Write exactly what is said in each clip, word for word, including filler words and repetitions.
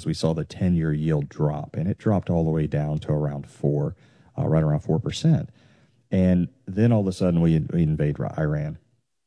was we saw the ten-year yield drop, and it dropped all the way down to around four, uh, right around four percent. And then all of a sudden we, we invade Iran,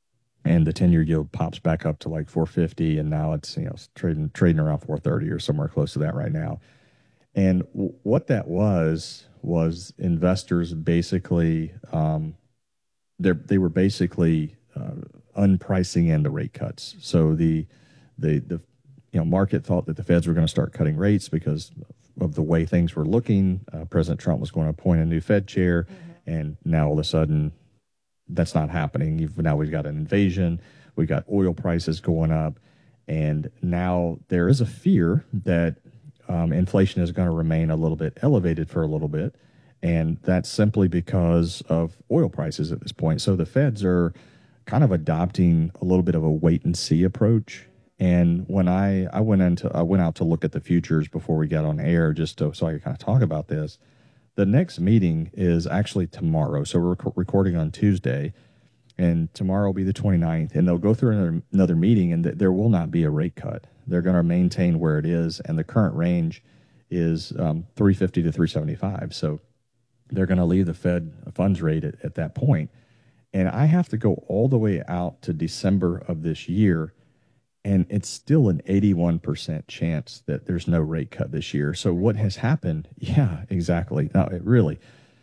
and the ten-year yield pops back up to like four fifty, and now it's, you know, trading trading around four thirty or somewhere close to that right now. And w- what that was was investors basically um, they they were basically uh, unpricing in the rate cuts. So the the the you know market thought that the Feds were going to start cutting rates because of the way things were looking. Uh, President Trump was going to appoint a new Fed chair, mm-hmm. and now all of a sudden that's not happening. You've, now we've got an invasion. We've got oil prices going up, and now there is a fear that um, inflation is going to remain a little bit elevated for a little bit. And that's simply because of oil prices at this point. So the Feds are kind of adopting a little bit of a wait and see approach. And when I, I went into I went out to look at the futures before we got on air, just to, so I could kind of talk about this. The next meeting is actually tomorrow. So we're rec- recording on Tuesday, and tomorrow will be the twenty-ninth. And they'll go through another, another meeting, and th- there will not be a rate cut. They're going to maintain where it is, and the current range is um, three fifty to three seventy-five. So they're going to leave the Fed funds rate at, at that point. And I have to go all the way out to December of this year, and it's still an eighty-one percent chance that there's no rate cut this year. So what has happened? Yeah, exactly. No, it really.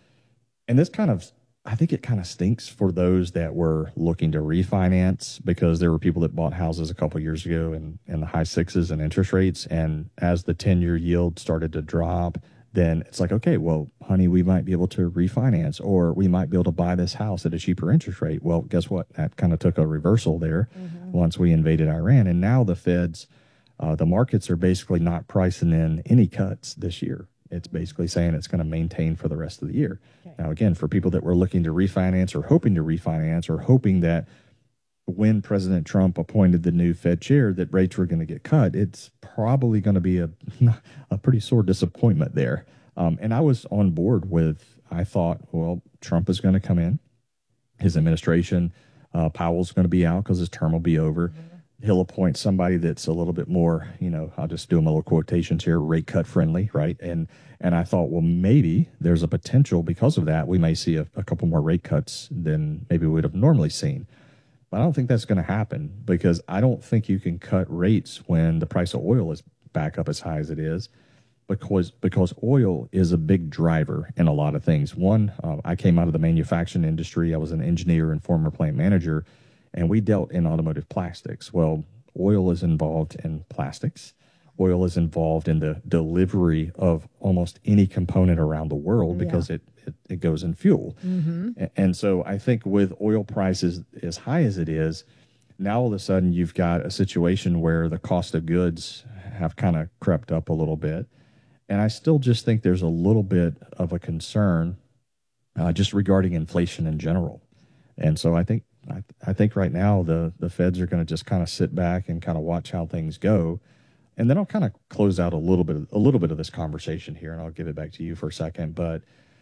And this kind of, I think it kind of stinks for those that were looking to refinance, because there were people that bought houses a couple of years ago in, in the high sixes and interest rates. And as the ten-year yield started to drop, then it's like, okay, well, honey, we might be able to refinance, or we might be able to buy this house at a cheaper interest rate. Well, guess what? That kind of took a reversal there mm-hmm. once we invaded Iran. And now the Feds, uh, the markets are basically not pricing in any cuts this year. It's basically saying it's going to maintain for the rest of the year. Okay. Now, again, for people that were looking to refinance or hoping to refinance or hoping that when President Trump appointed the new Fed chair that rates were going to get cut, it's probably going to be a a pretty sore disappointment there. Um, and I was on board with, I thought, well, Trump is going to come in, his administration, uh, Powell's going to be out because his term will be over. Mm-hmm. He'll appoint somebody that's a little bit more, you know, I'll just do them a little quotations here, rate cut friendly, right? And and I thought, well, maybe there's a potential because of that we may see a, a couple more rate cuts than maybe we would have normally seen. But I don't think that's going to happen, because I don't think you can cut rates when the price of oil is back up as high as it is, because because oil is a big driver in a lot of things. One, uh, I came out of the manufacturing industry. I was an engineer and former plant manager, and we dealt in automotive plastics. Well, oil is involved in plastics. Oil is involved in the delivery of almost any component around the world because yeah. it, it, it goes in fuel. Mm-hmm. And, and so I think with oil prices as high as it is, now all of a sudden you've got a situation where the cost of goods have kind of crept up a little bit. And I still just think there's a little bit of a concern uh, just regarding inflation in general. And so I think I, I think right now the, the Feds are going to just kind of sit back and kind of watch how things go. And then I'll kind of close out a little bit of, a little bit of this conversation here, and I'll give it back to you for a second. But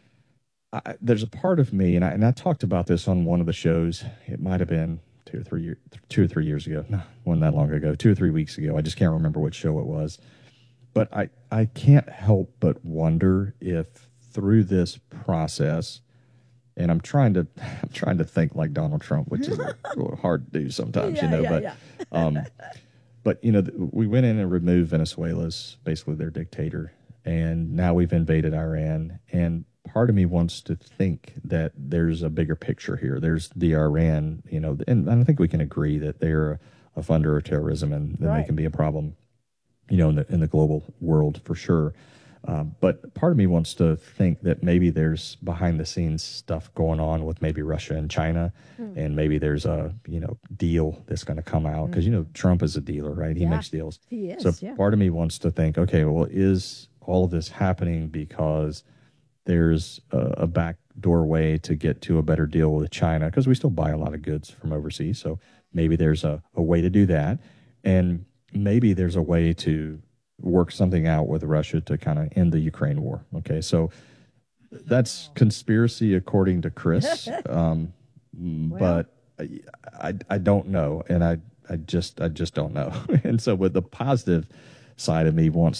I, there's a part of me, and I, and I talked about this on one of the shows. It might have been two or three years, two or three years ago. No, wasn't that long ago. Two or three weeks ago. I just can't remember which show it was. But I, I can't help but wonder if through this process, and I'm trying to I'm trying to think like Donald Trump, which is a little hard to do sometimes, yeah, you know. Yeah, but yeah. um, but you know, we went in and removed Venezuela's basically their dictator, and now we've invaded Iran. And part of me wants to think that there's a bigger picture here. There's the Iran, you know, and, and I think we can agree that they're a, a funder of terrorism, and, and right. they can be a problem, you know, in the in the global world for sure. Um, but part of me wants to think that maybe there's behind the scenes stuff going on with maybe Russia and China, mm. and maybe there's a, you know, deal that's going to come out because, mm. you know, Trump is a dealer, right? He yeah, makes deals. He is. So yeah. part of me wants to think, okay, well, is all of this happening because there's a, a back doorway to get to a better deal with China? Because we still buy a lot of goods from overseas. So maybe there's a, a way to do that. And maybe there's a way to work something out with Russia to kind of end the Ukraine war. Okay, so that's conspiracy according to Chris, um, well. but I, I I don't know, and I I just I just don't know. And so, with the positive side of me wants to think,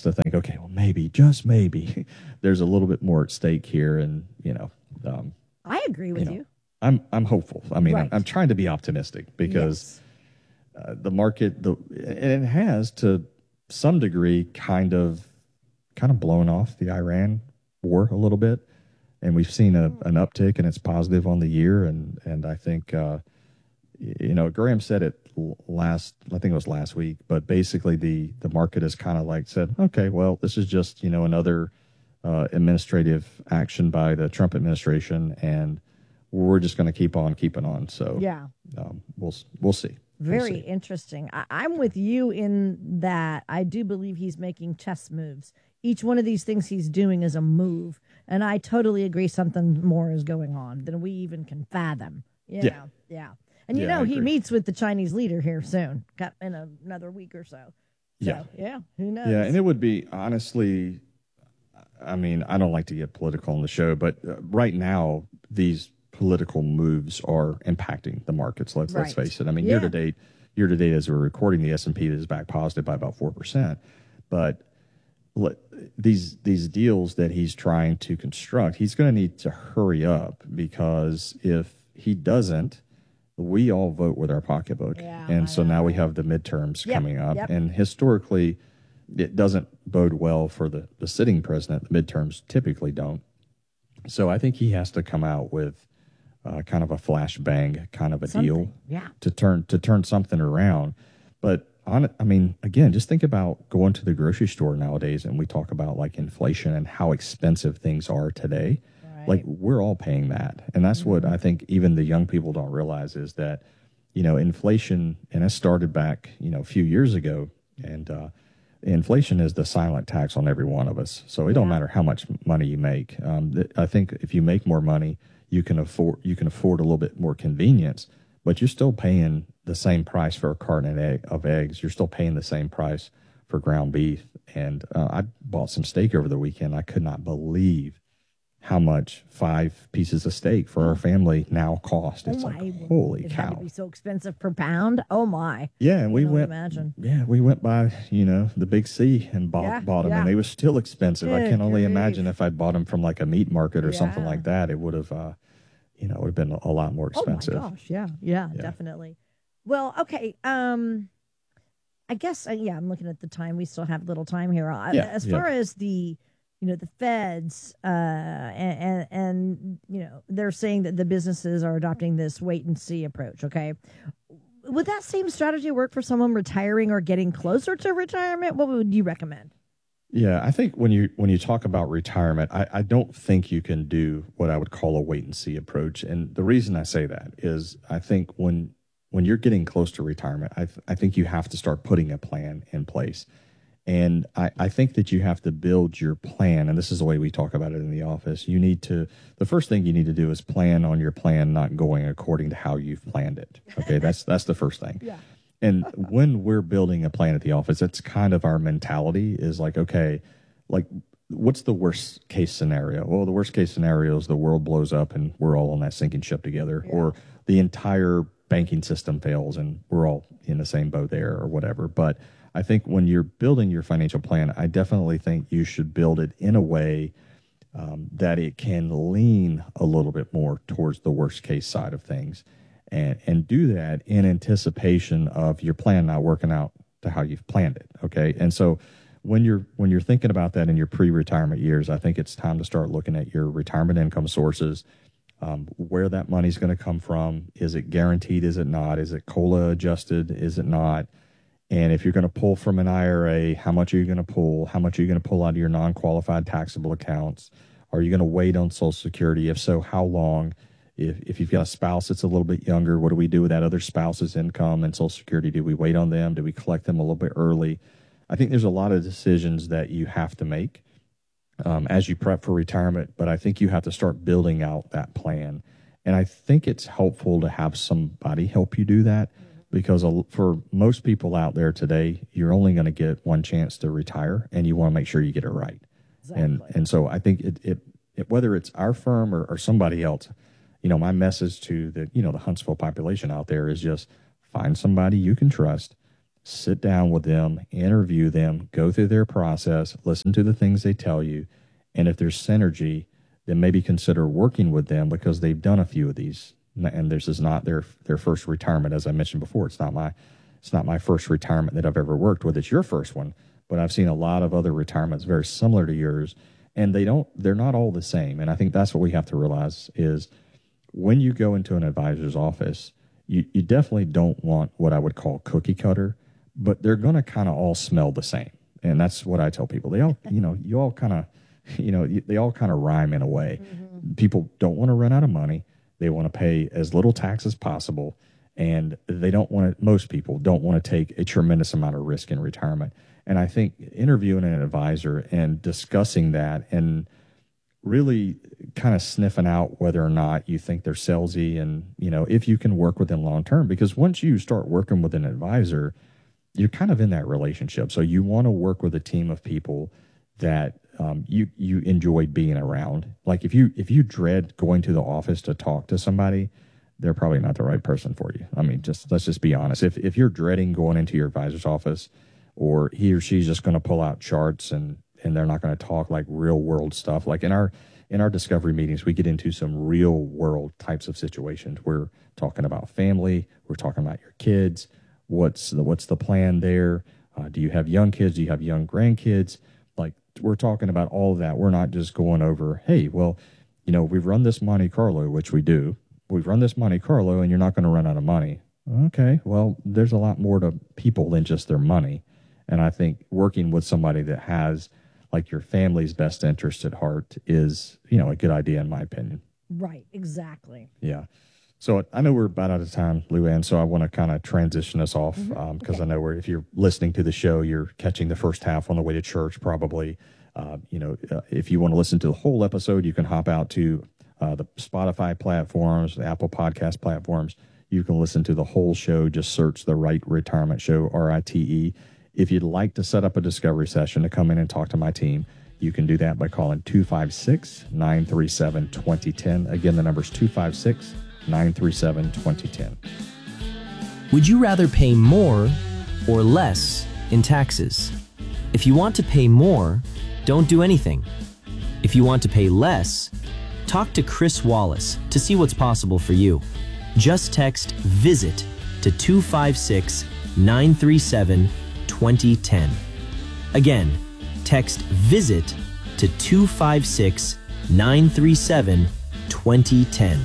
okay, well, maybe, just maybe, there's a little bit more at stake here, and you know, um, I agree with you know, you. I'm I'm hopeful. I mean, Right. I'm, I'm trying to be optimistic because Yes. uh, the market, the and it has to some degree kind of kind of blown off the Iran war a little bit, and we've seen a, an uptick, and it's positive on the year, and and I think uh, you know Graham said it last, I think it was last week, but basically the the market has kind of like said, okay, well, this is just you know another uh, administrative action by the Trump administration, and we're just going to keep on keeping on. So Yeah. um, we'll we'll see. We'll Very see. interesting. I, I'm with you in that I do believe he's making chess moves. Each one of these things he's doing is a move. And I totally agree something more is going on than we even can fathom. You Yeah. know? Yeah. And you Yeah, know, I he agree. meets with the Chinese leader here soon, got in a, another week or so. So, Yeah. yeah, who knows? Yeah, and it would be honestly, I mean, I don't like to get political on the show, but uh, right now these political moves are impacting the markets. Let's let's Right. face it. I mean, Yeah. year to date, year to date as we're recording, the S and P is back positive by about four percent. But let, these these deals that he's trying to construct, he's going to need to hurry up, because if he doesn't, we all vote with our pocketbook. Yeah, and I so now we know. have the midterms Yep, coming up. yep. And historically, it doesn't bode well for the, the sitting president. The midterms typically don't. So I think he has to come out with uh, kind of a flash bang kind of a deal Something. Yeah. to turn to turn something around. But on, I mean, again, just think about going to the grocery store nowadays, and we talk about like inflation and how expensive things are today. Right. Like we're all paying that, and that's what I think even the young people don't realize is that you know inflation, and it started back you know a few years ago, and uh, inflation is the silent tax on every one of us. So it don't Yeah. matter how much money you make. Um, th- I think if you make more money, you can afford you can afford a little bit more convenience, but you're still paying the same price for a carton of, egg, of eggs. You're still paying the same price for ground beef. And uh, I bought some steak over the weekend. I could not believe how much five pieces of steak for our family now cost. It's Oh like, my, holy it had to cow. be so expensive per pound. Oh my. Yeah, and we can only went. imagine. Yeah, we went by you know the Big C and bought Yeah, bought them, yeah. and they were still expensive. I Good can only grief. imagine if I'd bought them from like a meat market or something Yeah. like that, it would have, uh, you know, it would have been a lot more expensive. Oh my gosh, yeah, yeah, Yeah. definitely. Well, okay. Um, I guess uh, yeah. I'm looking at the time. We still have a little time here. Uh, Yeah, as yeah. far as the, you know, the feds, uh, and, and and you know, they're saying that the businesses are adopting this wait and see approach. Okay, would that same strategy work for someone retiring or getting closer to retirement? What would you recommend? Yeah, I think when you when you talk about retirement, I, I don't think you can do what I would call a wait and see approach. And the reason I say that is I think when when you're getting close to retirement, I th- I think you have to start putting a plan in place. And I, I think that you have to build your plan, and this is the way we talk about it in the office. You need to, the first thing you need to do is plan on your plan not going according to how you've planned it. Okay, that's that's the first thing. Yeah. And when we're building a plan at the office, it's kind of our mentality is like, okay, like what's the worst case scenario? Well, the worst case scenario is the world blows up and we're all on that sinking ship together, Yeah. or the entire banking system fails and we're all in the same boat there, or whatever. But I think when you're building your financial plan, I definitely think you should build it in a way um, that it can lean a little bit more towards the worst case side of things, and and do that in anticipation of your plan not working out to how you've planned it. Okay, and so when you're when you're thinking about that in your pre-retirement years, I think it's time to start looking at your retirement income sources. Um, where that money's going to come from. Is it guaranteed? Is it not? Is it COLA adjusted? Is it not? And if you're going to pull from an I R A, how much are you going to pull? How much are you going to pull out of your non-qualified taxable accounts? Are you going to wait on Social Security? If so, how long? If if you've got a spouse that's a little bit younger, what do we do with that other spouse's income and Social Security? Do we wait on them? Do we collect them a little bit early? I think there's a lot of decisions that you have to make um, as you prep for retirement, but I think you have to start building out that plan. And I think it's helpful to have somebody help you do that, because a- for most people out there today, you're only going to get one chance to retire, and you want to make sure you get it right. And Exactly. and so I think it, it, it whether it's our firm or, or somebody else, you know, my message to the you know the Huntsville population out there is just find somebody you can trust, sit down with them, interview them, go through their process, listen to the things they tell you. And if there's synergy, then maybe consider working with them because they've done a few of these. And this is not their their first retirement. As I mentioned before, it's not my it's not my first retirement that I've ever worked with. It's your first one. But I've seen a lot of other retirements very similar to yours. And they don't they're not all the same. And I think that's what we have to realize is when you go into an advisor's office, you, you definitely don't want what I would call cookie cutter, but they're going to kind of all smell the same. And that's what I tell people. They all, you know, you all kind of, you know, they all kind of rhyme in a way. Mm-hmm. People don't want to run out of money. They want to pay as little tax as possible. And they don't want to, most people don't want to take a tremendous amount of risk in retirement. And I think interviewing an advisor and discussing that and really kind of sniffing out whether or not you think they're salesy and, you know, if you can work with them long term, because once you start working with an advisor, you're kind of in that relationship. So you want to work with a team of people that um, you you enjoy being around. Like if you if you dread going to the office to talk to somebody, they're probably not the right person for you. I mean, just let's just be honest. If if you're dreading going into your advisor's office, or he or she's just going to pull out charts and and they're not going to talk like real world stuff. Like in our in our discovery meetings, we get into some real world types of situations. We're talking about family. We're talking about your kids. What's the, what's the plan there? Uh, do you have young kids? Do you have young grandkids? Like we're talking about all of that. We're not just going over, hey, well, you know, we've run this Monte Carlo, which we do. We've run this Monte Carlo and you're not going to run out of money. Okay, well, there's a lot more to people than just their money. And I think working with somebody that has like your family's best interest at heart is, you know, a good idea in my opinion. Right, exactly. Yeah. So I know we're about out of time, Luann, so I want to kind of transition us off because mm-hmm. um, okay. I know we're, if you're listening to the show, you're catching the first half on the way to church probably. Uh, you know, uh, if you want to listen to the whole episode, you can hop out to uh, the Spotify platforms, the Apple Podcast platforms. You can listen to the whole show. Just search the Right Retirement Show, R I T E. If you'd like to set up a discovery session to come in and talk to my team, you can do that by calling two five six, nine three seven, two zero one zero. Again, the number's two five six, nine three seven, two zero one zero. Would you rather pay more or less in taxes? If you want to pay more, don't do anything. If you want to pay less, talk to Chris Wallace to see what's possible for you. Just text VISIT to two five six, nine three seven, two zero one zero. Again, text VISIT to two five six, nine three seven, two zero one zero.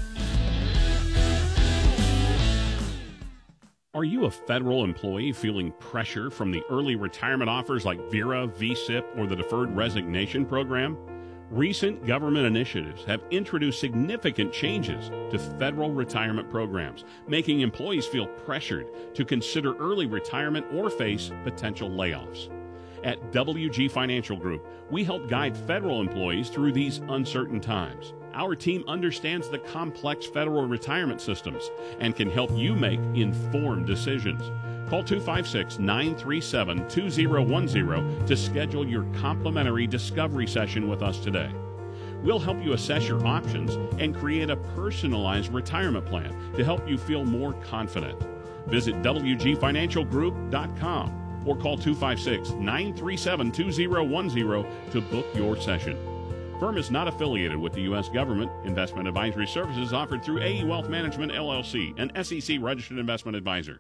Are you a federal employee feeling pressure from the early retirement offers like VERA, V S I P, or the Deferred Resignation Program? Recent government initiatives have introduced significant changes to federal retirement programs, making employees feel pressured to consider early retirement or face potential layoffs. At W G Financial Group, we help guide federal employees through these uncertain times. Our team understands the complex federal retirement systems and can help you make informed decisions. Call two five six, nine three seven, two zero one zero to schedule your complimentary discovery session with us today. We'll help you assess your options and create a personalized retirement plan to help you feel more confident. Visit W G financial group dot com or call two five six, nine three seven, two zero one zero to book your session. Firm is not affiliated with the U S government. Investment advisory services offered through A E Wealth Management, L L C, an S E C registered investment advisor.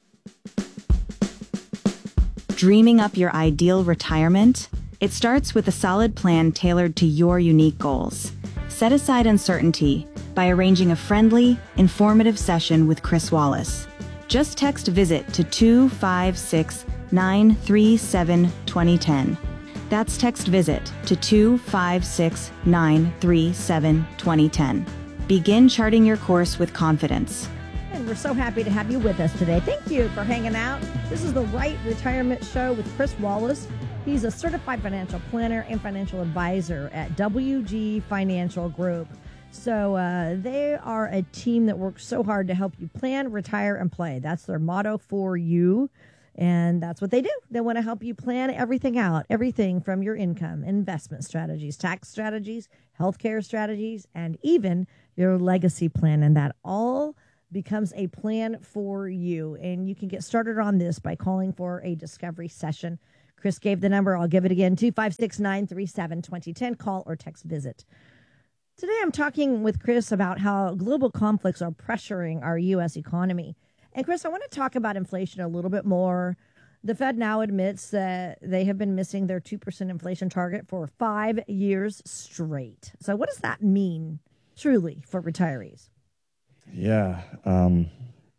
Dreaming up your ideal retirement? It starts with a solid plan tailored to your unique goals. Set aside uncertainty by arranging a friendly, informative session with Chris Wallace. Just text VISIT to two five six, nine three seven, two zero one zero. That's text VISIT to two five six, nine three seven, two zero one zero. Begin charting your course with confidence. And we're so happy to have you with us today. Thank you for hanging out. This is the Right Retirement Show with Chris Wallace. He's a certified financial planner and financial advisor at W G Financial Group. So uh, they are a team that works so hard to help you plan, retire, and play. That's their motto for you. And that's what they do. They want to help you plan everything out, everything from your income, investment strategies, tax strategies, healthcare strategies, and even your legacy plan. And that all becomes a plan for you. And you can get started on this by calling for a discovery session. Chris gave the number. I'll give it again, two five six, nine three seven, two zero one zero. Call or text visit. Today I'm talking with Chris about how global conflicts are pressuring our U S economy. And Chris, I want to talk about inflation a little bit more. The Fed now admits that they have been missing their two percent inflation target for five years straight. So what does that mean truly for retirees? Yeah. Um,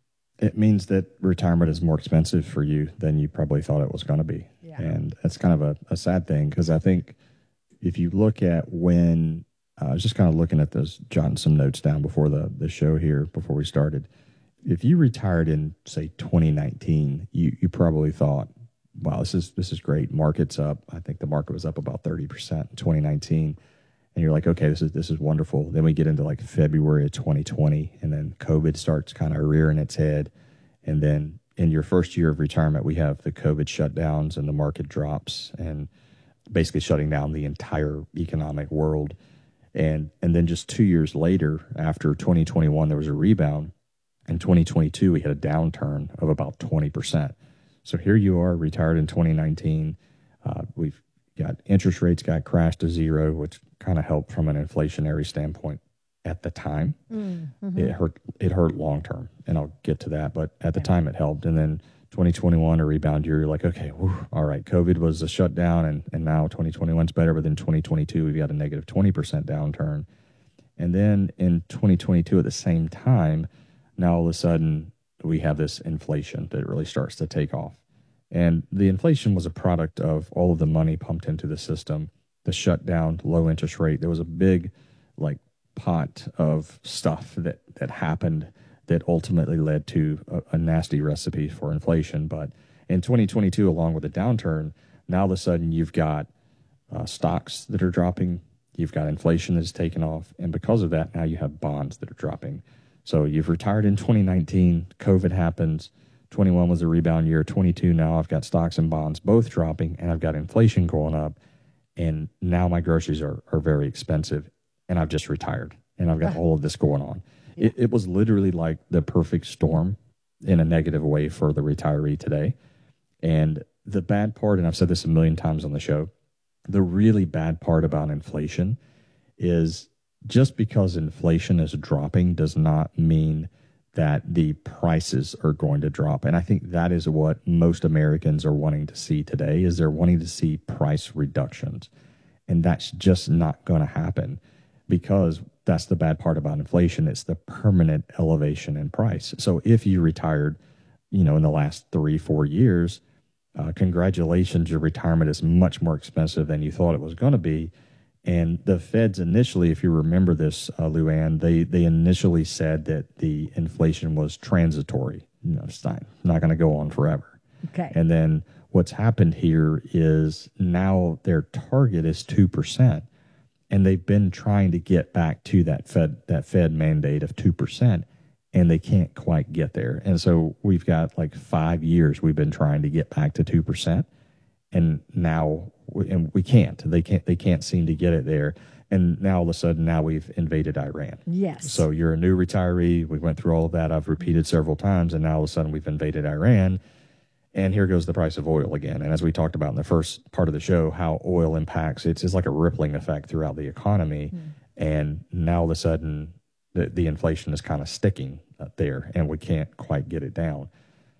it means that retirement is more expensive for you than you probably thought it was going to be. Yeah. And that's kind of a, a sad thing, because I think if you look at when, uh, I was just kind of looking at those, jotting some notes down before the, the show here, before we started. If you retired in, say, twenty nineteen, you, you probably thought, wow, this is this is great. Market's up. I think the market was up about thirty percent in twenty nineteen. And you're like, okay, this is this is wonderful. Then we get into like February of twenty twenty, and then COVID starts kind of rearing its head. And then in your first year of retirement, we have the COVID shutdowns and the market drops and basically shutting down the entire economic world. And and then just two years later, after twenty twenty-one, there was a rebound. In twenty twenty-two, we had a downturn of about twenty percent. So here you are, retired in twenty nineteen. Uh, we've got interest rates got crashed to zero, which kind of helped from an inflationary standpoint at the time. Mm-hmm. It hurt. It hurt long term, and I'll get to that. But at the time, it helped. And then twenty twenty-one, a rebound year. You're like, okay, whew, all right. COVID was a shutdown, and and now twenty twenty-one's better. But then twenty twenty-two, we've got a negative twenty percent downturn. And then in twenty twenty-two, at the same time, now all of a sudden we have this inflation that really starts to take off. And the inflation was a product of all of the money pumped into the system, the shutdown, low interest rate. There was a big like pot of stuff that, that happened that ultimately led to a, a nasty recipe for inflation. But in twenty twenty-two, along with the downturn, now all of a sudden you've got uh, stocks that are dropping. You've got inflation that's taken off. And because of that, now you have bonds that are dropping. So you've retired in twenty nineteen, COVID happens, twenty-one was a rebound year, twenty-two now I've got stocks and bonds both dropping, and I've got inflation going up, and now my groceries are, are very expensive, and I've just retired, and I've got all of this going on. Yeah. It, it was literally like the perfect storm in a negative way for the retiree today. And the bad part, and I've said this a million times on the show, the really bad part about inflation is just because inflation is dropping does not mean that the prices are going to drop. And I think that is what most Americans are wanting to see today, is they're wanting to see price reductions. And that's just not going to happen, because that's the bad part about inflation. It's the permanent elevation in price. So if you retired, you know, in the last three, four years, uh, congratulations, your retirement is much more expensive than you thought it was going to be. And the feds initially, if you remember this, uh, Luann, they, they initially said that the inflation was transitory. You know, it's not, not going to go on forever. Okay. And then what's happened here is now their target is two percent. And they've been trying to get back to that Fed, that Fed mandate of two percent, and they can't quite get there. And so we've got like five years we've been trying to get back to two percent. And now, and we can't. They can't. They can't seem to get it there. And now all of a sudden, now we've invaded Iran. Yes. So you're a new retiree. We went through all of that. I've repeated several times, and now all of a sudden we've invaded Iran. And here goes the price of oil again. And as we talked about in the first part of the show, how oil impacts, it's, it's like a rippling effect throughout the economy. Mm. And now all of a sudden, the, the inflation is kind of sticking there, and we can't quite get it down.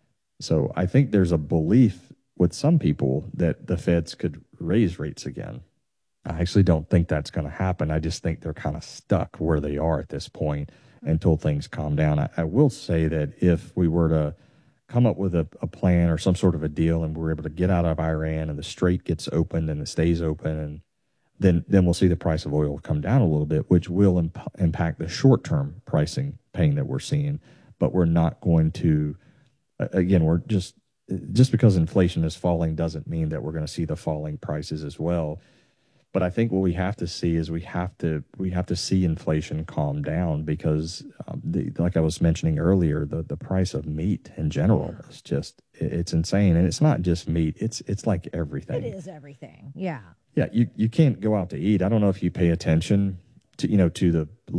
So I think there's a belief with some people that the feds could raise rates again. I actually don't think that's going to happen. I just think they're kind of stuck where they are at this point until things calm down. I, I will say that if we were to come up with a, a plan or some sort of a deal, and we're able to get out of Iran and the strait gets opened and it stays open, and then then we'll see the price of oil come down a little bit, which will imp- impact the short-term pricing pain that we're seeing. But we're not going to, again, we're just, just because inflation is falling doesn't mean that we're going to see the falling prices as well. But I think what we have to see is we have to we have to see inflation calm down, because, um, the, like I was mentioning earlier, the, the price of meat in general is just, it's insane. And it's not just meat. It's it's like everything. It is everything. Yeah. Yeah. You, you can't go out to eat. I don't know if you pay attention to, you know, to the little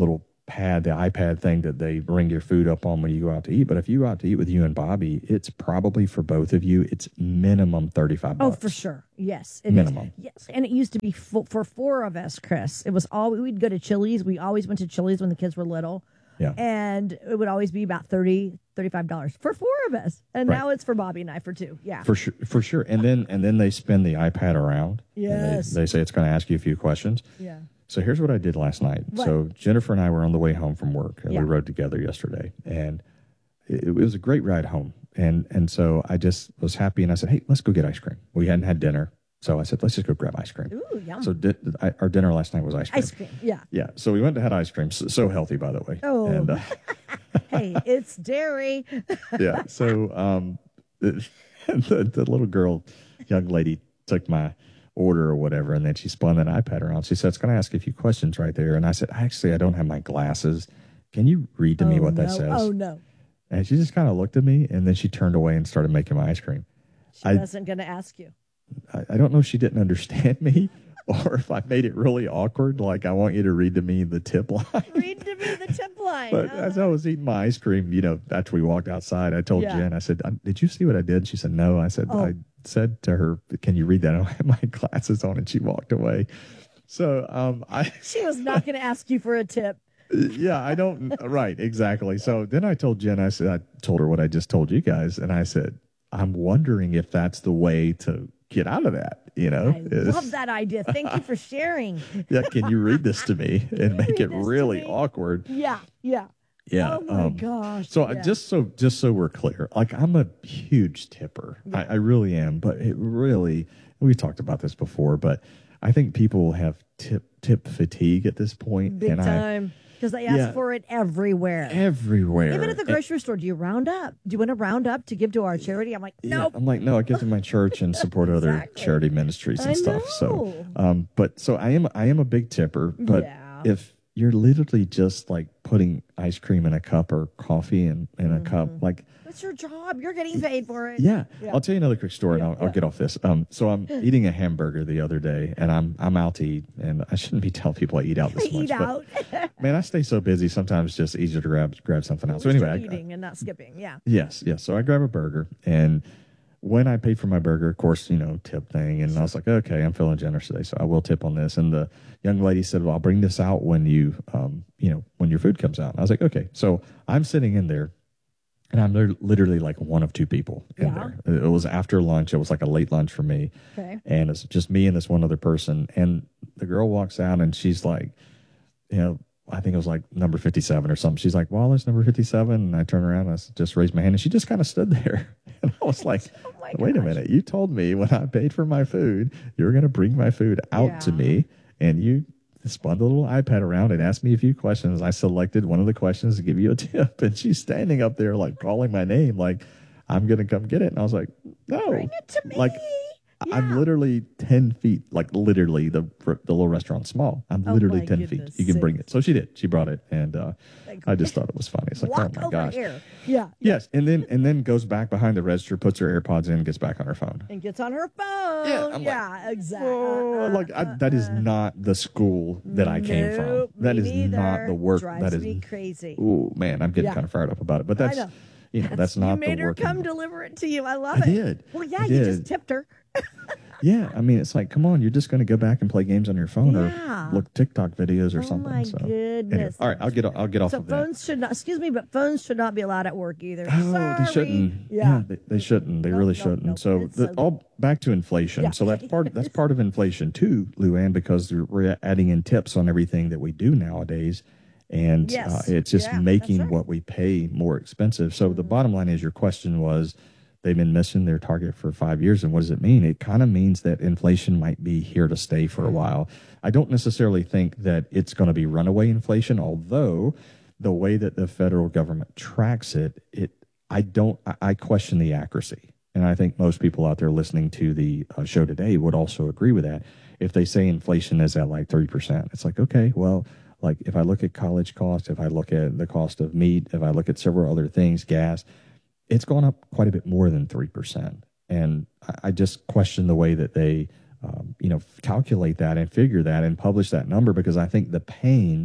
pad, the iPad thing that they bring your food up on when you go out to eat. But if you go out to eat with you and Bobby, it's probably for both of you, it's minimum thirty-five bucks. Oh, for sure. Yes. It Minimum. Is. Yes. And it used to be fo- for four of us, Chris. It was all, we'd go to Chili's. We always went to Chili's when the kids were little. Yeah. And it would always be about thirty, thirty-five dollars for four of us. And Right. now it's for Bobby and I for two. Yeah. For sure, for sure. And then and then they spin the iPad around. and Yes. They, they say it's going to ask you a few questions. Yeah. So here's what I did last night. What? So Jennifer and I were on the way home from work, and Yeah. we rode together yesterday, and it, it was a great ride home. And and so I just was happy, and I said, "Hey, let's go get ice cream." We hadn't had dinner, so I said, "Let's just go grab ice cream." Ooh, yum. So di- I, our dinner last night was ice cream. Ice cream. Yeah. Yeah. So we went and had ice cream. So, so healthy, by the way. Oh. And, uh, Hey, it's dairy. yeah. So um, the, the the little girl, young lady, took my order or whatever, and then she spun that iPad around. She said, "It's going to ask you a few questions right there." And I said, "Actually, I don't have my glasses. Can you read to me Oh, what that no. says?" Oh, no. And she just kind of looked at me, and then she turned away and started making my ice cream. She I- wasn't going to ask you. I, I don't know if she didn't understand me or if I made it really awkward, like I want you to read to me the tip line. Read to me the tip line. But as I was eating my ice cream, you know, after we walked outside, I told Yeah. Jen, I said, "Did you see what I did?" She said, "No." I said, Oh. I said to her, "Can you read that?" I don't have my glasses on, and she walked away. So, um, I, She was not going to ask you for a tip. yeah, I don't, right, exactly. So then I told Jen, I said, I told her what I just told you guys, and I said, "I'm wondering if that's the way to get out of that, you know?" I is- love that idea. Thank you for sharing. Yeah, can you read this to me and make read it this to really me? awkward? Yeah, yeah. Yeah. Oh my um, gosh. So I yeah. just so just so we're clear, like I'm a huge tipper. I, I really am, but it really we talked about this before, but I think people have tip tip fatigue at this point, big and time because they ask Yeah. for it everywhere. I everywhere. Even at the grocery store, do you round up? Do you want to round up to give to our charity? I'm like, Yeah, nope. I'm like, no, I give to my church and support other Exactly. charity ministries and I stuff. So, know. um, but so I am, I am a big tipper. But Yeah. if you're literally just like putting ice cream in a cup or coffee in, in a cup, like, That's your job. You're getting paid for it. yeah. Yeah. I'll tell you another quick story, and I'll, I'll yeah. get off this. Um, so I'm eating a hamburger the other day, and I'm I'm out to eat, and I shouldn't be telling people I eat out this I much. eat but, out. man, I stay so busy. Sometimes it's just easier to grab grab something else. So We're anyway, still I, eating and not skipping. Yeah. Yes, yes. So I grab a burger, and when I paid for my burger, of course, you know, tip thing, and I was like, okay, I'm feeling generous today, so I will tip on this. And the young lady said, well, I'll bring this out when you, um, you know, when your food comes out. And I was like, okay. So I'm sitting in there, and I'm lit- literally like one of two people in Yeah. there. It was after lunch. It was like a late lunch for me, Okay. and it's just me and this one other person. And the girl walks out, and she's like, you know, I think it was like number fifty-seven or something. She's like, Wallace, number fifty-seven. And I turned around and I s- just raised my hand, and she just kind of stood there. And I was like, Oh my wait a gosh. minute. You told me when I paid for my food, you were going to bring my food out to Yeah. me, and you spun the little iPad around and asked me a few questions. I selected one of the questions to give you a tip. And she's standing up there like calling my name, like, I'm going to come get it. And I was like, no. Bring it to me. Like, I'm Yeah. literally ten feet, like literally the the little restaurant's small. I'm Oh literally my ten goodness feet. You can bring sakes. it. So she did. She brought it. And uh, I just thought it was funny. It's like, Walk oh my over gosh. here. Yeah. Yes. And then and then goes back behind the register, puts her AirPods in, gets back on her phone. And gets on her phone. Yeah, Yeah, I'm like, exactly. Oh, like I, that is not the school that I came from. Nope, That me is neither. not the work. Drives that is me crazy. Oh man, I'm getting Yeah. kind of fired up about it. But that's I know. you know that's not You made the her work. come deliver it to you. I love I it. did. Well, yeah, I you just did. tipped her. Yeah, I mean, it's like, come on, you're just going to go back and play games on your phone Yeah. or look TikTok videos or Oh something. my so, goodness. anyway, all right, I'll get I'll get off So of phones should not. Excuse me, but phones should not be allowed at work either. that. Oh, Sorry. they shouldn't. Yeah. they, they shouldn't. They Nope, really nope, shouldn't. nope. So, It's the, so- all back to inflation. Yeah. So that's part that's part of inflation too, Luann, because we're adding in tips on everything that we do nowadays. And Yes. uh, it's just Yeah, that's making right. Mm-hmm. what we pay more expensive. So the bottom line is your question was, they've been missing their target for five years. And what does it mean? It kind of means that inflation might be here to stay for a while. I don't necessarily think that it's going to be runaway inflation, although the way that the federal government tracks it, it I don't, I, I question the accuracy. And I think most people out there listening to the uh, show today would also agree with that. If they say inflation is at like three percent, it's like, okay, well, like if I look at college costs, if I look at the cost of meat, if I look at several other things, gas, it's gone up quite a bit more than three percent. And I, I just question the way that they, um, you know, calculate that and figure that and publish that number, because I think the pain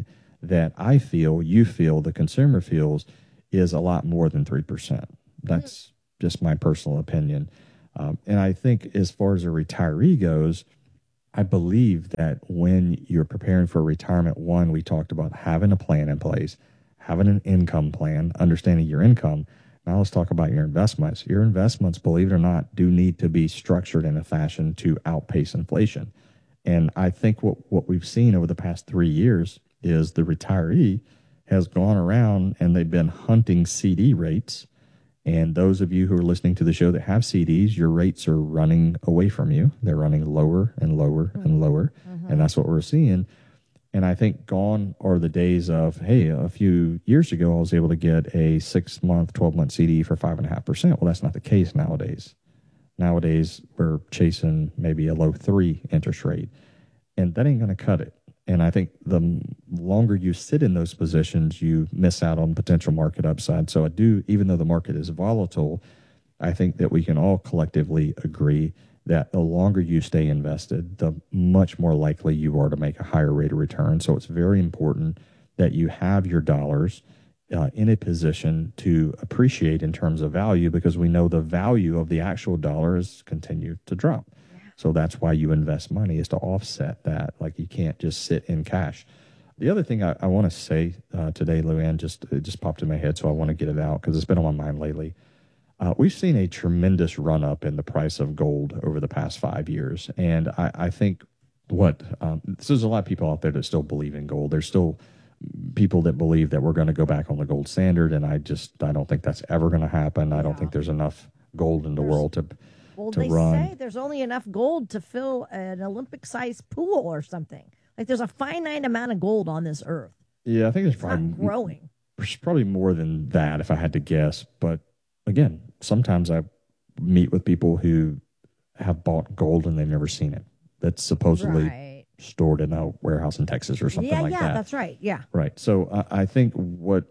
that I feel, you feel, the consumer feels is a lot more than three percent. That's just my personal opinion. Um, and I think as far as a retiree goes, I believe that when you're preparing for retirement, one, we talked about having a plan in place, having an income plan, understanding your income. Now let's talk about your investments. Your investments, believe it or not, do need to be structured in a fashion to outpace inflation. And I think what, what we've seen over the past three years is the retiree has gone around and they've been hunting C D rates. And those of you who are listening to the show that have C Ds, your rates are running away from you. They're running lower and lower mm-hmm. and lower. Mm-hmm. And that's what we're seeing. And I think gone are the days of, hey, a few years ago, I was able to get a six month, twelve month C D for five and a half percent. Well, that's not the case nowadays. Nowadays, we're chasing maybe a low three interest rate, and that ain't going to cut it. And I think the longer you sit in those positions, you miss out on potential market upside. So I do, even though the market is volatile, I think that we can all collectively agree that the longer you stay invested, the much more likely you are to make a higher rate of return. So it's very important that you have your dollars uh, in a position to appreciate in terms of value, because we know the value of the actual dollar has continued to drop. So that's why you invest money, is to offset that. Like, you can't just sit in cash. The other thing I, I want to say uh, today, Luann, just it just popped in my head, so I want to get it out because it's been on my mind lately. Uh, we've seen a tremendous run up in the price of gold over the past five years. And I, I think what um, so there's a lot of people out there that still believe in gold. There's still people that believe that we're going to go back on the gold standard. And I just I don't think that's ever going to happen. I don't Yeah. think there's enough gold in the There's- world to Well, to they run. say there's only enough gold to fill an Olympic-sized pool or something. Like, there's a finite amount of gold on this earth. Yeah, I think there's It's probably not growing. There's probably more than that if I had to guess. But again, sometimes I meet with people who have bought gold and they've never seen it. That's supposedly Right. stored in a warehouse in Texas or something Yeah, like yeah, that. that's right. Yeah. Right. So I, I think what,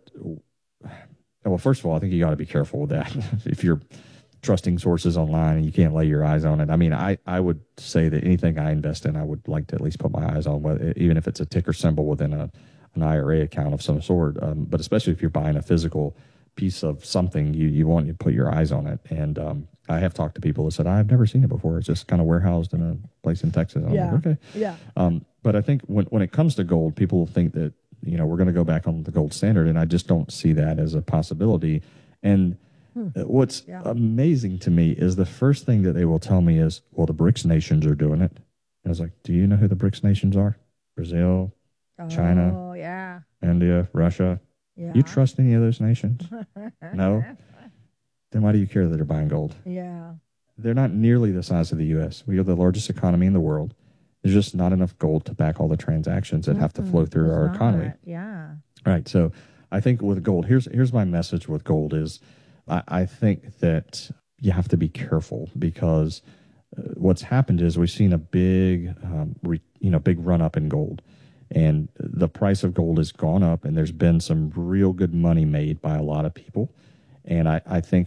well, first of all, I think you got to be careful with that. If you're trusting sources online and you can't lay your eyes on it. I mean, I, I would say that anything I invest in, I would like to at least put my eyes on, whether, even if it's a ticker symbol within a an I R A account of some sort. Um, but especially if you're buying a physical piece of something, you, you want to put your eyes on it. And um, I have talked to people that said, I've never seen it before. It's just kind of warehoused in a place in Texas. And I'm Yeah. like, okay. Yeah. Um, but I think when, when it comes to gold, people think that, you know, we're going to go back on the gold standard. And I just don't see that as a possibility. And Hmm. what's Yeah. amazing to me is the first thing that they will tell me is, well, the BRICS nations are doing it. And I was like, do you know who the BRICS nations are? Brazil, China. Oh, yeah. India, Russia. Yeah. You trust any of those nations? No? Then why do you care that they're buying gold? Yeah. They're not nearly the size of the U S. We are the largest economy in the world. There's just not enough gold to back all the transactions that have to flow through There's our not. economy. Yeah. Right. So I think with gold, here's here's my message with gold is I, I think that you have to be careful, because uh, what's happened is we've seen a big, um, re, you know, big run up in gold, and the price of gold has gone up, and there's been some real good money made by a lot of people. And I, I think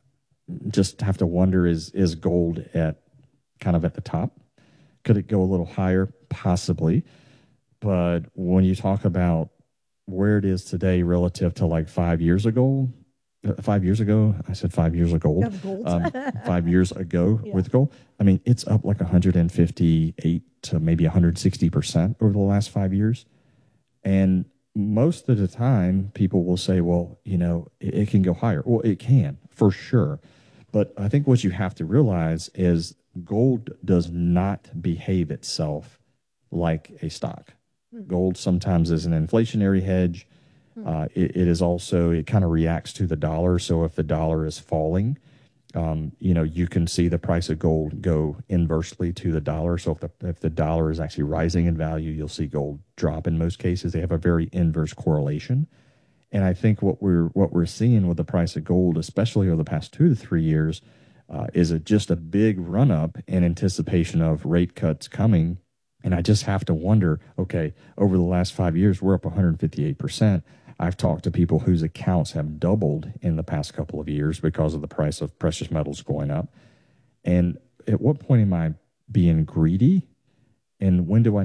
just have to wonder, is, is gold at kind of at the top? Could it go a little higher? Possibly. But when you talk about where it is today relative to like five years ago, five years ago, I said five years ago, Of gold. um, five years ago Yeah. with gold. I mean, it's up like one hundred fifty-eight to maybe one hundred sixty percent over the last five years. And most of the time, people will say, well, you know, it, it can go higher. Well, it can, for sure. But I think what you have to realize is gold does not behave itself like a stock. Gold sometimes is an inflationary hedge. Uh, it, it is also, it kind of reacts to the dollar. So if the dollar is falling, um, you know, you can see the price of gold go inversely to the dollar. So if the, if the dollar is actually rising in value, you'll see gold drop in most cases. They have a very inverse correlation. And I think what we're, what we're seeing with the price of gold, especially over the past two to three years, uh, is a, just a big run up in anticipation of rate cuts coming. And I just have to wonder, okay, over the last five years, we're up one hundred fifty-eight percent. I've talked to people whose accounts have doubled in the past couple of years because of the price of precious metals going up. And at what point am I being greedy? And when do I need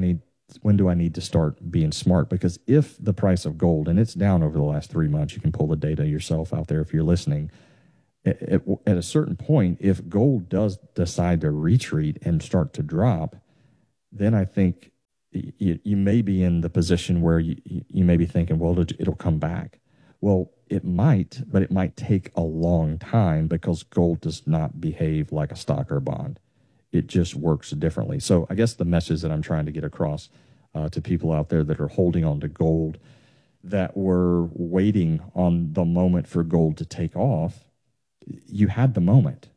when do I need to start being smart? Because if the price of gold, and it's down over the last three months, you can pull the data yourself out there if you're listening. At, at, at a certain point, if gold does decide to retreat and start to drop, then I think you, you may be in the position where you, you may be thinking, well, it'll come back. Well, it might, but it might take a long time because gold does not behave like a stock or a bond. It just works differently. So I guess the message that I'm trying to get across uh, to people out there that are holding on to gold, that were waiting on the moment for gold to take off, you had the moment.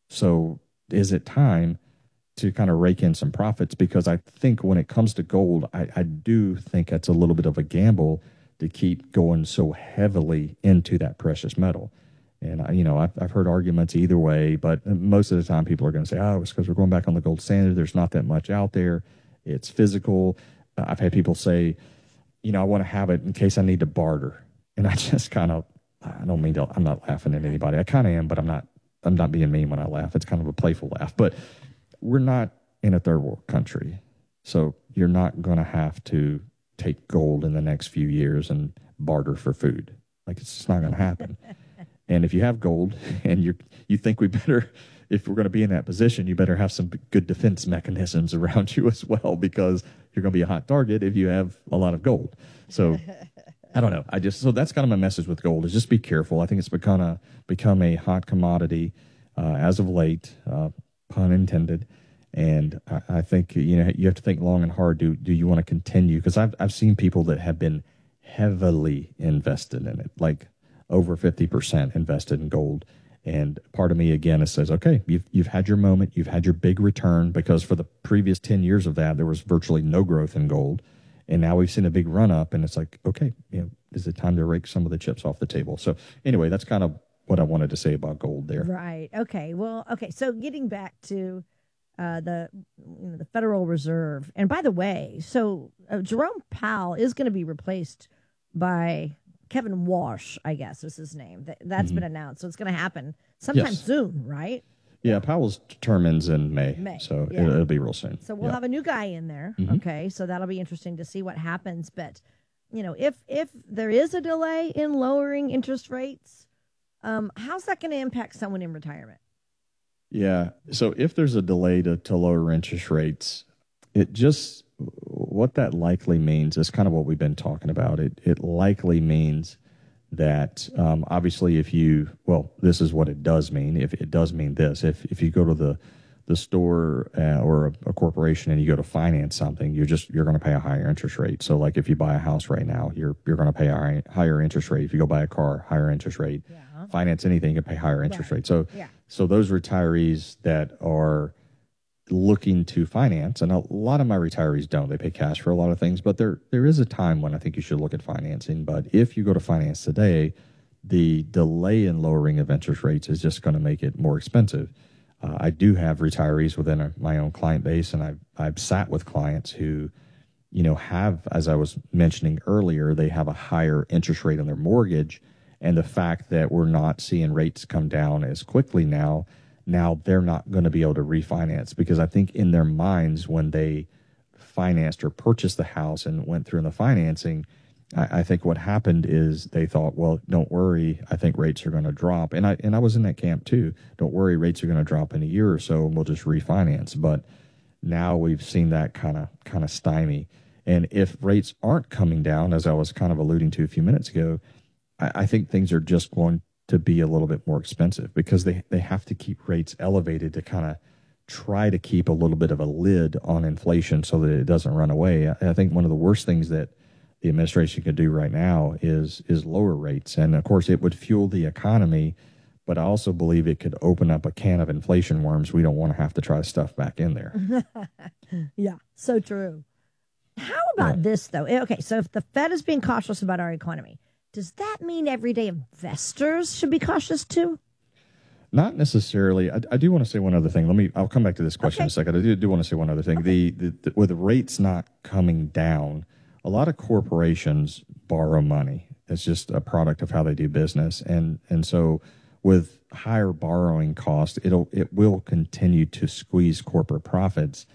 So is it time to kind of rake in some profits? Because I think when it comes to gold, I, I do think it's a little bit of a gamble to keep going so heavily into that precious metal. And, I, you know, I've, I've heard arguments either way, but most of the time people are going to say, oh, it's because we're going back on the gold standard. There's not that much out there. It's physical. Uh, I've had people say, you know, I want to have it in case I need to barter. And I just kind of, I don't mean to, I'm not laughing at anybody. I kind of am, but I'm not, I'm not being mean when I laugh. It's kind of a playful laugh. But we're not in a third world country. So you're not going to have to take gold in the next few years and barter for food. Like, it's just not going to happen. And if you have gold and you you think we better, if we're going to be in that position, you better have some good defense mechanisms around you as well, because you're going to be a hot target if you have a lot of gold. So I don't know. I just, so that's kind of my message with gold, is just be careful. I think it's become a, become a hot commodity uh, as of late, uh, pun intended. And I, I think, you know, you have to think long and hard. Do do you want to continue? Because I've I've seen people that have been heavily invested in it, like over fifty percent invested in gold. And part of me, again, it says, okay, you've you've had your moment, you've had your big return, because for the previous ten years of that, there was virtually no growth in gold. And now we've seen a big run up, and it's like, okay, you know, is it time to rake some of the chips off the table? So anyway, that's kind of what I wanted to say about gold there. Right. Okay. Well, okay. So getting back to uh, the you know, the Federal Reserve, and by the way, so uh, Jerome Powell is going to be replaced by Kevin Walsh, I guess is his name. That, that's mm-hmm. been announced. So it's going to happen sometime yes. soon, right? Yeah, Powell's term ends in May, May. so yeah. it'll, it'll be real soon. So we'll yeah. have a new guy in there, mm-hmm. okay? So that'll be interesting to see what happens. But, you know, if if there is a delay in lowering interest rates, um, how's that going to impact someone in retirement? Yeah, so if there's a delay to, to lower interest rates, it just, what that likely means is kind of what we've been talking about. It it likely means that um, obviously if you, well, this is what it does mean. If it does mean this, if if you go to the the store uh, or a, a corporation and you go to finance something, you're just you're going to pay a higher interest rate. So like if you buy a house right now, you're you're going to pay a high, higher interest rate. If you go buy a car, higher interest rate. Yeah. Finance anything, you can pay higher interest right. rate. So yeah. so those retirees that are looking to finance, and a lot of my retirees don't. They pay cash for a lot of things, but there there is a time when I think you should look at financing. But if you go to finance today, the delay in lowering of interest rates is just going to make it more expensive. Uh, I do have retirees within a, my own client base, and I've I've sat with clients who, you know, have, as I was mentioning earlier, they have a higher interest rate on their mortgage, and the fact that we're not seeing rates come down as quickly now. Now they're not going to be able to refinance, because I think in their minds when they financed or purchased the house and went through the financing, I, I think what happened is they thought, well, don't worry, I think rates are going to drop. And I and I was in that camp too. Don't worry, rates are going to drop in a year or so and we'll just refinance. But now we've seen that kind of kind of stymie. And if rates aren't coming down, as I was kind of alluding to a few minutes ago, I, I think things are just going to be a little bit more expensive, because they, they have to keep rates elevated to kind of try to keep a little bit of a lid on inflation so that it doesn't run away. I, I think one of the worst things that the administration could do right now is is lower rates. And of course, it would fuel the economy, but I also believe it could open up a can of inflation worms we don't want to have to try to stuff back in there. Yeah, so true. How about yeah. this, though? Okay, so if the Fed is being cautious about our economy, does that mean everyday investors should be cautious too? Not necessarily. I, I do want to say one other thing. Let me. I'll come back to this question okay. in a second. I do, do want to say one other thing. Okay. The, the, the with the rates not coming down, a lot of corporations borrow money. It's just a product of how they do business, and and so with higher borrowing costs, it'll it will continue to squeeze corporate profits.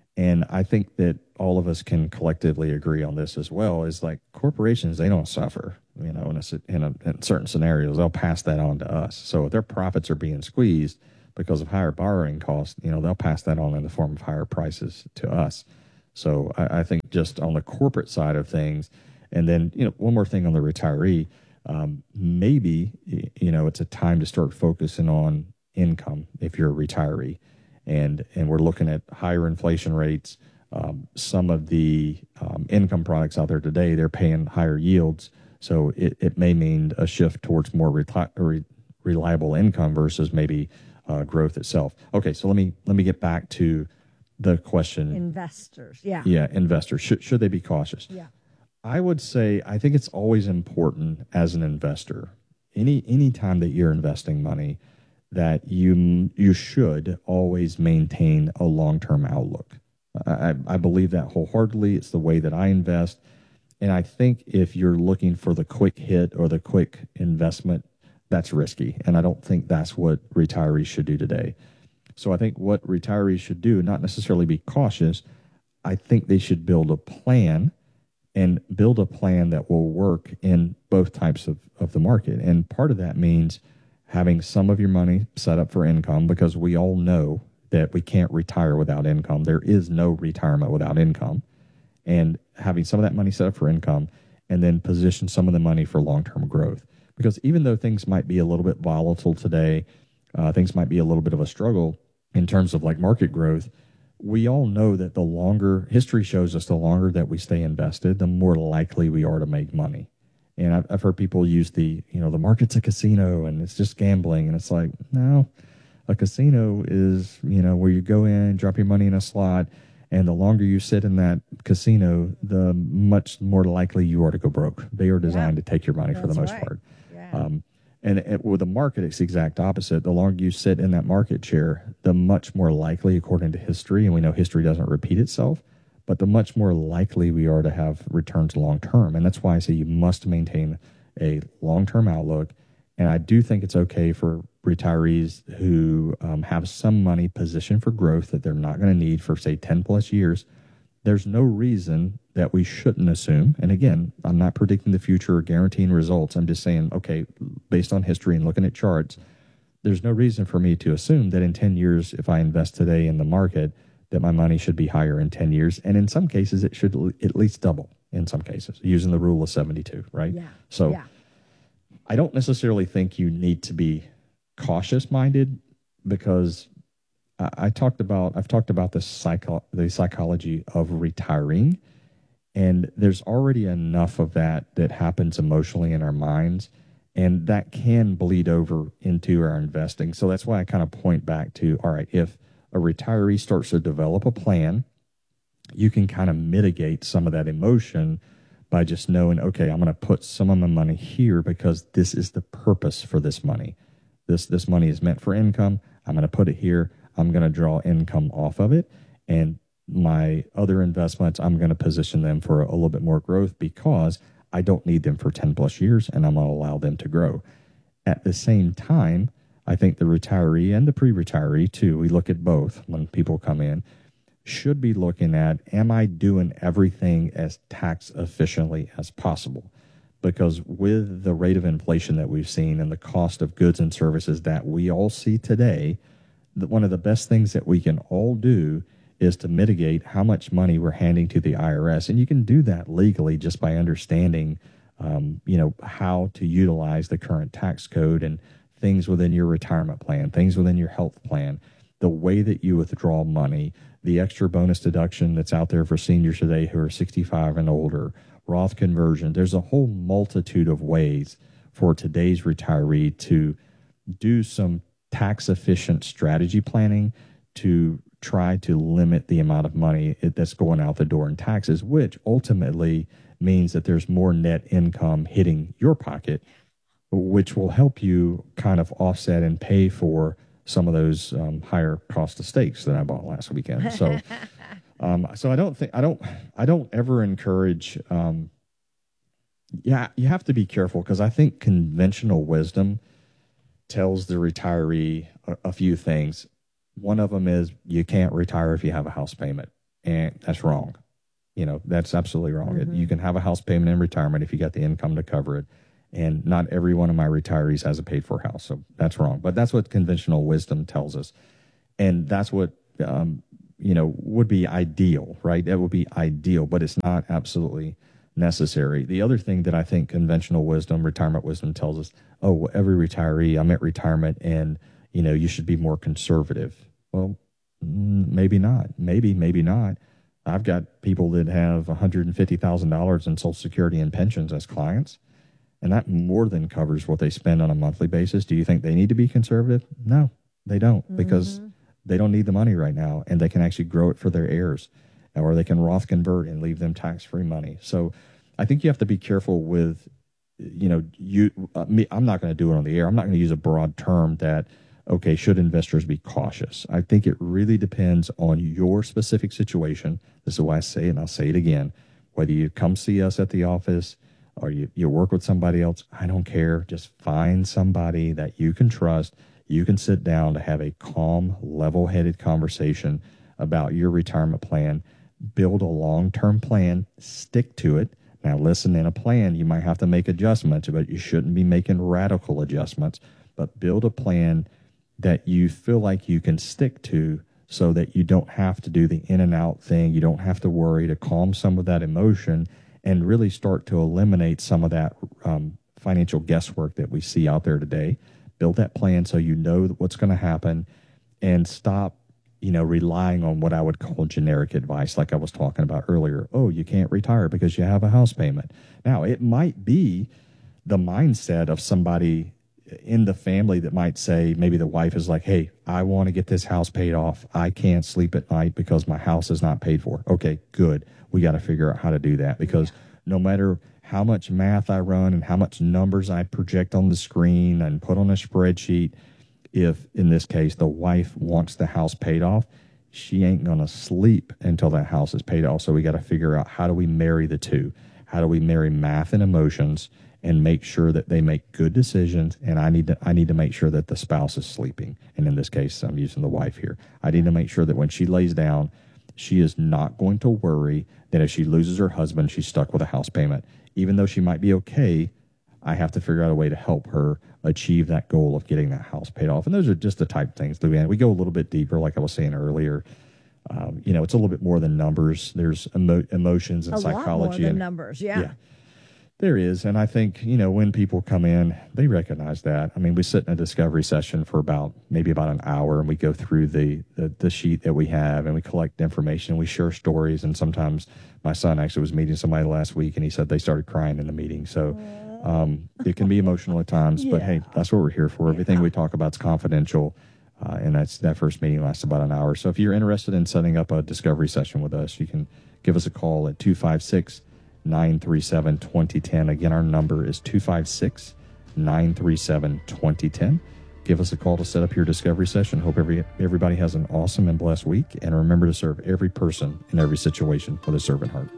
And I think that all of us can collectively agree on this as well, is like corporations, they don't suffer, you know, in, a, in, a, in certain scenarios, they'll pass that on to us. So if their profits are being squeezed because of higher borrowing costs, you know, they'll pass that on in the form of higher prices to us. So I, I think just on the corporate side of things, and then, you know, one more thing on the retiree, um, maybe, you know, it's a time to start focusing on income if you're a retiree. And and we're looking at higher inflation rates. Um, some of the um, income products out there today, they're paying higher yields. So it, it may mean a shift towards more reti- re- reliable income versus maybe uh, growth itself. Okay, so let me let me get back to the question. Investors, yeah. Yeah, investors. Should, should they be cautious? Yeah. I would say I think it's always important as an investor, any any time that you're investing money, that you you should always maintain a long-term outlook. I, I believe that wholeheartedly. It's the way that I invest. And I think if you're looking for the quick hit or the quick investment, that's risky. And I don't think that's what retirees should do today. So I think what retirees should do, not necessarily be cautious, I think they should build a plan and build a plan that will work in both types of, of the market. And part of that means having some of your money set up for income, because we all know that we can't retire without income. There is no retirement without income. And having some of that money set up for income, and then position some of the money for long-term growth. Because even though things might be a little bit volatile today, uh, things might be a little bit of a struggle in terms of like market growth, we all know that the longer, history shows us the longer that we stay invested, the more likely we are to make money. And I've, I've heard people use the, you know, the market's a casino and it's just gambling. And it's like, no, a casino is, you know, where you go in, drop your money in a slot, and the longer you sit in that casino, the much more likely you are to go broke. They are designed Yeah. to take your money for the That's most right. part. Yeah. Um, and it, with the market, it's the exact opposite. The longer you sit in that market chair, the much more likely, according to history, and we know history doesn't repeat itself, but the much more likely we are to have returns long term. And that's why I say you must maintain a long term outlook. And I do think it's okay for retirees who um, have some money positioned for growth that they're not going to need for, say, ten plus years. There's no reason that we shouldn't assume. And again, I'm not predicting the future or guaranteeing results. I'm just saying, okay, based on history and looking at charts, there's no reason for me to assume that in ten years, if I invest today in the market, that my money should be higher in ten years. And in some cases, it should at least double in some cases, using the rule of seventy-two, right? Yeah. So yeah. I don't necessarily think you need to be cautious minded, because I, I talked about, I've talked about the psycho, the psychology of retiring, and there's already enough of that that happens emotionally in our minds, and that can bleed over into our investing. So that's why I kind of point back to, all right, if a retiree starts to develop a plan, you can kind of mitigate some of that emotion by just knowing, okay, I'm going to put some of my money here because this is the purpose for this money. This this money is meant for income. I'm going to put it here. I'm going to draw income off of it. And my other investments, I'm going to position them for a little bit more growth because I don't need them for ten plus years, and I'm going to allow them to grow. At the same time, I think the retiree and the pre-retiree too, we look at both when people come in, should be looking at, am I doing everything as tax efficiently as possible? Because with the rate of inflation that we've seen and the cost of goods and services that we all see today, that one of the best things that we can all do is to mitigate how much money we're handing to the I R S. And you can do that legally just by understanding, um, you know, how to utilize the current tax code and things within your retirement plan, things within your health plan, the way that you withdraw money, the extra bonus deduction that's out there for seniors today who are sixty-five and older, Roth conversion. There's a whole multitude of ways for today's retiree to do some tax efficient strategy planning to try to limit the amount of money that's going out the door in taxes, which ultimately means that there's more net income hitting your pocket, which will help you kind of offset and pay for some of those um, higher cost of steaks that I bought last weekend. So, um, so I don't think, I don't, I don't ever encourage, um, yeah, you have to be careful, because I think conventional wisdom tells the retiree a, a few things. One of them is you can't retire if you have a house payment. And that's wrong. You know, that's absolutely wrong. Mm-hmm. It, you can have a house payment in retirement if you got the income to cover it. And not every one of my retirees has a paid for house. So that's wrong. But that's what conventional wisdom tells us. And that's what, um, you know, would be ideal, right? That would be ideal, but it's not absolutely necessary. The other thing that I think conventional wisdom, retirement wisdom tells us, oh, well, every retiree, I'm at retirement and, you know, you should be more conservative. Well, maybe not. Maybe, maybe not. I've got people that have one hundred fifty thousand dollars in Social Security and pensions as clients, and that more than covers what they spend on a monthly basis. Do you think they need to be conservative? No, they don't, mm-hmm. because they don't need the money right now, and they can actually grow it for their heirs, or they can Roth convert and leave them tax-free money. So I think you have to be careful with, you know, you. Uh, me, I'm not going to do it on the air. I'm not going to use a broad term that, okay, should investors be cautious? I think it really depends on your specific situation. This is why I say it, and I'll say it again. Whether you come see us at the office or you, you work with somebody else, I don't care. Just find somebody that you can trust. You can sit down to have a calm, level-headed conversation about your retirement plan. Build a long-term plan. Stick to it. Now, listen, in a plan, you might have to make adjustments, but you shouldn't be making radical adjustments. But build a plan that you feel like you can stick to so that you don't have to do the in and out thing. You don't have to worry, to calm some of that emotion and really start to eliminate some of that um, financial guesswork that we see out there today. Build that plan so you know what's going to happen, and stop, you know, relying on what I would call generic advice, like I was talking about earlier. Oh, you can't retire because you have a house payment. Now, it might be the mindset of somebody in the family that might say, maybe the wife is like, hey, I want to get this house paid off. I can't sleep at night because my house is not paid for. Okay, good. We got to figure out how to do that, because yeah. no matter how much math I run and how much numbers I project on the screen and put on a spreadsheet, if in this case the wife wants the house paid off, she ain't going to sleep until that house is paid off. So we got to figure out, how do we marry the two? How do we marry math and emotions and make sure that they make good decisions? And I need to I need to make sure that the spouse is sleeping. And in this case, I'm using the wife here. I need to make sure that when she lays down, she is not going to worry that if she loses her husband, she's stuck with a house payment. Even though she might be okay, I have to figure out a way to help her achieve that goal of getting that house paid off. And those are just the type of things, Luann. We go a little bit deeper, like I was saying earlier. Um, you know, it's a little bit more than numbers. There's emo- emotions and a psychology. lot more than and, numbers, yeah. yeah. There is. And I think, you know, when people come in, they recognize that. I mean, we sit in a discovery session for about maybe about an hour, and we go through the, the, the sheet that we have, and we collect information, and we share stories. And sometimes my son actually was meeting somebody last week, and he said they started crying in the meeting. So um, it can be emotional at times, yeah. but hey, that's what we're here for. Everything yeah. we talk about is confidential. Uh, and that's that first meeting lasts about an hour. So if you're interested in setting up a discovery session with us, you can give us a call at two five six, nine three seven, two zero one zero. Again, our number is two five six, nine three seven, two zero one zero. Give us a call to set up your discovery session. Hope every everybody has an awesome and blessed week. And remember to serve every person in every situation with a servant heart.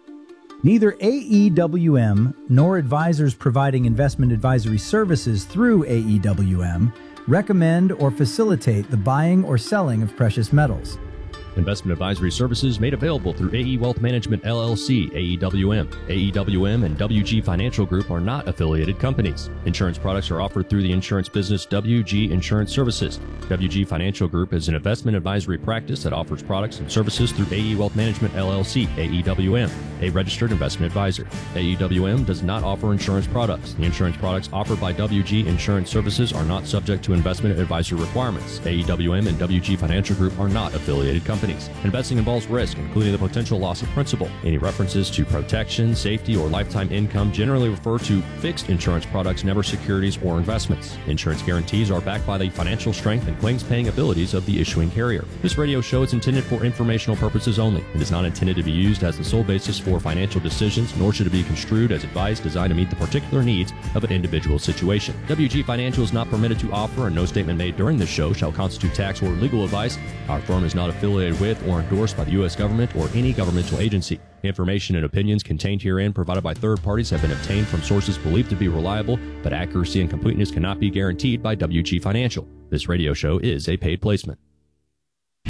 Neither A E W M nor advisors providing investment advisory services through A E W M recommend or facilitate the buying or selling of precious metals. Investment advisory services made available through A E Wealth Management, L L C, A E W M. A E W M and W G Financial Group are not affiliated companies. Insurance products are offered through the insurance business W G Insurance Services. W G Financial Group is an investment advisory practice that offers products and services through A E Wealth Management, L L C, A E W M, a registered investment advisor. A E W M does not offer insurance products. The insurance products offered by W G Insurance Services are not subject to investment advisory requirements. A E W M and W G Financial Group are not affiliated companies. Investing involves risk, including the potential loss of principal. Any references to protection, safety, or lifetime income generally refer to fixed insurance products, never securities or investments. Insurance guarantees are backed by the financial strength and claims-paying abilities of the issuing carrier. This radio show is intended for informational purposes only. It is not intended to be used as the sole basis for financial decisions, nor should it be construed as advice designed to meet the particular needs of an individual situation. W G Financial is not permitted to offer, and no statement made during this show shall constitute tax or legal advice. Our firm is not affiliated with or endorsed by the U S government or any governmental agency. Information and opinions contained herein provided by third parties have been obtained from sources believed to be reliable, but accuracy and completeness cannot be guaranteed by W G Financial. This radio show is a paid placement.